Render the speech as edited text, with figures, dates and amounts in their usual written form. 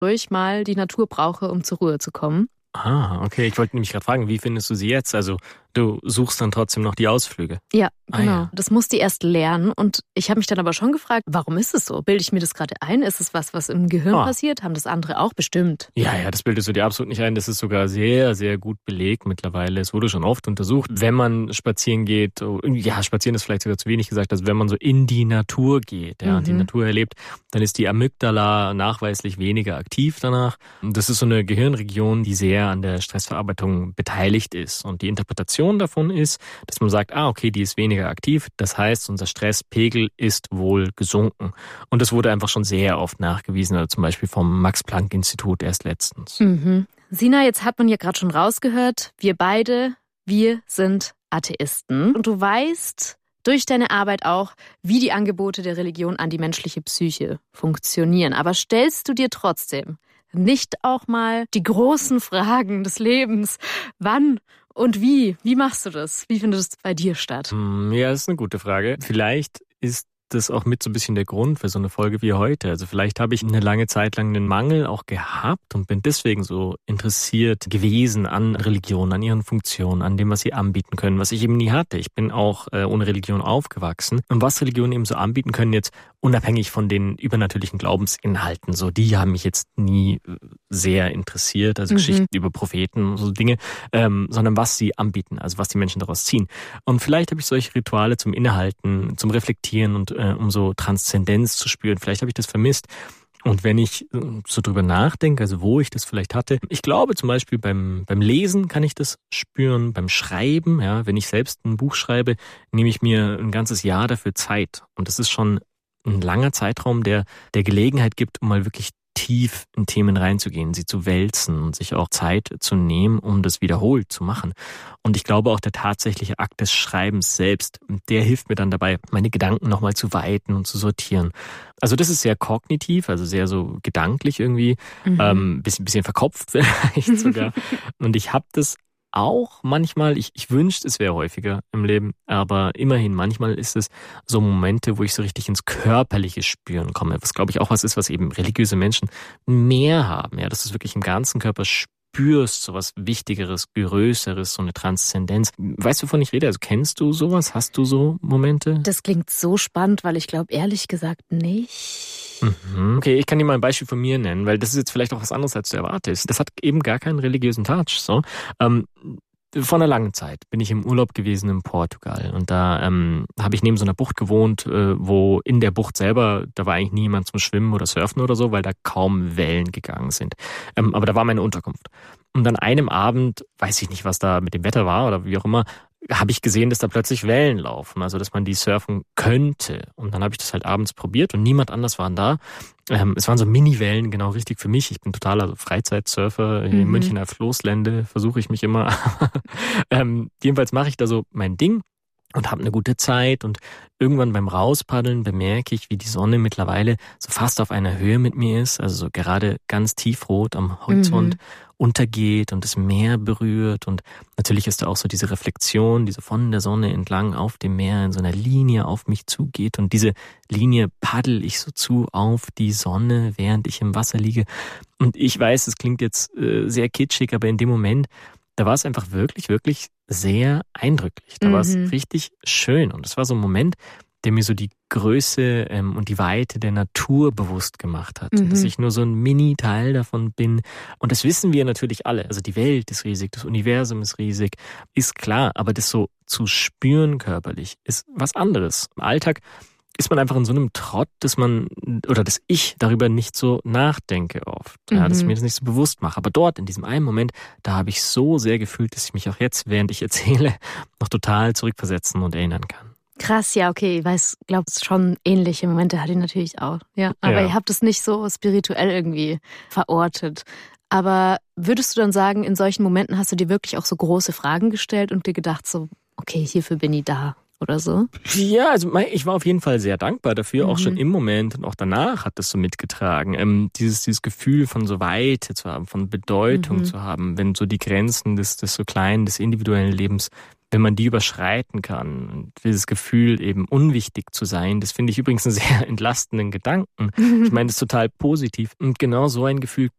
ruhig mal die Natur brauche, um zur Ruhe zu kommen. Ah, okay. Ich wollte nämlich gerade fragen, wie findest du sie jetzt? Also du suchst dann trotzdem noch die Ausflüge. Ja, genau. Ja. Das musste ich erst lernen und ich habe mich dann aber schon gefragt, warum ist es so? Bilde ich mir das gerade ein? Ist es was im Gehirn passiert? Haben das andere auch bestimmt? Ja, das bildest du dir absolut nicht ein. Das ist sogar sehr, sehr gut belegt mittlerweile. Es wurde schon oft untersucht. Wenn man spazieren geht, spazieren ist vielleicht sogar zu wenig gesagt, also wenn man so in die Natur geht, und die Natur erlebt, dann ist die Amygdala nachweislich weniger aktiv danach. Das ist so eine Gehirnregion, die sehr an der Stressverarbeitung beteiligt ist. Und die Interpretation davon ist, dass man sagt, okay, die ist weniger aktiv. Das heißt, unser Stresspegel ist wohl gesunken. Und das wurde einfach schon sehr oft nachgewiesen, also zum Beispiel vom Max-Planck-Institut erst letztens. Sina, jetzt hat man ja gerade schon rausgehört, wir sind Atheisten. Und du weißt durch deine Arbeit auch, wie die Angebote der Religion an die menschliche Psyche funktionieren. Aber stellst du dir trotzdem nicht auch mal die großen Fragen des Lebens? Wann und wie? Wie machst du das? Wie findet es bei dir statt? Ja, das ist eine gute Frage. Vielleicht ist das auch mit so ein bisschen der Grund für so eine Folge wie heute. Also vielleicht habe ich eine lange Zeit lang einen Mangel auch gehabt und bin deswegen so interessiert gewesen an Religion, an ihren Funktionen, an dem, was sie anbieten können, was ich eben nie hatte. Ich bin auch ohne Religion aufgewachsen. Und was Religionen eben so anbieten können, jetzt unabhängig von den übernatürlichen Glaubensinhalten, so die haben mich jetzt nie sehr interessiert, also Geschichten über Propheten, so Dinge, sondern was sie anbieten, also was die Menschen daraus ziehen. Und vielleicht habe ich solche Rituale zum Innehalten, zum Reflektieren und um so Transzendenz zu spüren. Vielleicht habe ich das vermisst. Und wenn ich so drüber nachdenke, also wo ich das vielleicht hatte, ich glaube zum Beispiel beim Lesen kann ich das spüren, beim Schreiben, wenn ich selbst ein Buch schreibe, nehme ich mir ein ganzes Jahr dafür Zeit. Und das ist schon ein langer Zeitraum, der Gelegenheit gibt, um mal wirklich tief in Themen reinzugehen, sie zu wälzen und sich auch Zeit zu nehmen, um das wiederholt zu machen. Und ich glaube auch der tatsächliche Akt des Schreibens selbst, der hilft mir dann dabei, meine Gedanken nochmal zu weiten und zu sortieren. Also das ist sehr kognitiv, also sehr so gedanklich irgendwie, bisschen verkopft vielleicht sogar. Und ich habe das auch manchmal, ich wünschte, es wäre häufiger im Leben, aber immerhin, manchmal ist es so Momente, wo ich so richtig ins körperliche Spüren komme, was glaube ich auch was ist, was eben religiöse Menschen mehr haben, dass du wirklich im ganzen Körper spürst, so was Wichtigeres, Größeres, so eine Transzendenz. Weißt du, wovon ich rede? Also kennst du sowas? Hast du so Momente? Das klingt so spannend, weil ich glaube ehrlich gesagt nicht. Okay, ich kann dir mal ein Beispiel von mir nennen, weil das ist jetzt vielleicht auch was anderes, als du erwartest. Das hat eben gar keinen religiösen Touch. So. Vor einer langen Zeit bin ich im Urlaub gewesen in Portugal und da habe ich neben so einer Bucht gewohnt, wo in der Bucht selber, da war eigentlich niemand zum Schwimmen oder Surfen oder so, weil da kaum Wellen gegangen sind. Aber da war meine Unterkunft. Und an einem Abend, weiß ich nicht, was da mit dem Wetter war oder wie auch immer, habe ich gesehen, dass da plötzlich Wellen laufen, also dass man die surfen könnte. Und dann habe ich das halt abends probiert und niemand anders war da. Es waren so Mini-Wellen, genau richtig für mich. Ich bin totaler Freizeitsurfer. Hier in München auf Floßlände versuche ich mich immer. Jedenfalls mache ich da so mein Ding und habe eine gute Zeit. Und irgendwann beim Rauspaddeln bemerke ich, wie die Sonne mittlerweile so fast auf einer Höhe mit mir ist, also so gerade ganz tiefrot am Horizont untergeht und das Meer berührt. Und natürlich ist da auch so diese Reflexion, die so von der Sonne entlang auf dem Meer in so einer Linie auf mich zugeht. Und diese Linie paddel ich so zu auf die Sonne, während ich im Wasser liege. Und ich weiß, es klingt jetzt sehr kitschig, aber in dem Moment, da war es einfach wirklich, wirklich sehr eindrücklich. Da war es richtig schön. Und es war so ein Moment, der mir so die Größe und die Weite der Natur bewusst gemacht hat. Dass ich nur so ein Mini-Teil davon bin. Und das wissen wir natürlich alle. Also die Welt ist riesig, das Universum ist riesig, ist klar. Aber das so zu spüren körperlich ist was anderes. Im Alltag ist man einfach in so einem Trott, dass ich darüber nicht so nachdenke oft. Dass ich mir das nicht so bewusst mache. Aber dort, in diesem einen Moment, da habe ich so sehr gefühlt, dass ich mich auch jetzt, während ich erzähle, noch total zurückversetzen und erinnern kann. Krass, ja, okay, ich weiß, glaube schon ähnliche Momente hatte ich natürlich auch. Ja, aber ihr habt es nicht so spirituell irgendwie verortet. Aber würdest du dann sagen, in solchen Momenten hast du dir wirklich auch so große Fragen gestellt und dir gedacht so, okay, hierfür bin ich da oder so? Ja, also ich war auf jeden Fall sehr dankbar dafür, auch schon im Moment und auch danach hat das so mitgetragen. Dieses Gefühl von so Weite zu haben, von Bedeutung zu haben, wenn so die Grenzen des so kleinen, des individuellen Lebens wenn man die überschreiten kann und dieses Gefühl eben unwichtig zu sein, das finde ich übrigens einen sehr entlastenden Gedanken. Ich meine, das ist total positiv. Und genau so ein Gefühl